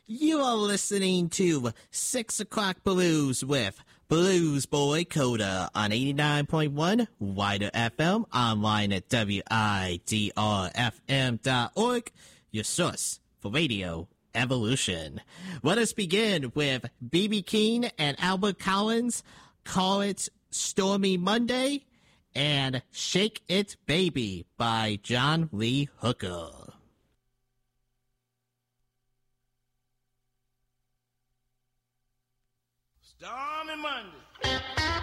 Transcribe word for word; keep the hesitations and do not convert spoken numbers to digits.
You are listening to Six O'Clock Blues with Blues Boy Coda on eighty-nine point one Wider F M, online at W I D R F M dot org, your source for radio evolution. Let us begin with B B King and Albert Collins, Call It Stormy Monday, and Shake It Baby by John Lee Hooker. Stormy Monday.